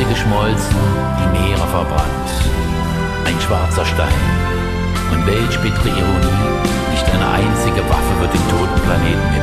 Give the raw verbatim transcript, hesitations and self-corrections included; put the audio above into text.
Erde geschmolzen, die Meere verbrannt. Ein schwarzer Stein. Und welch bittere Ironie, nicht eine einzige Waffe wird den toten Planeten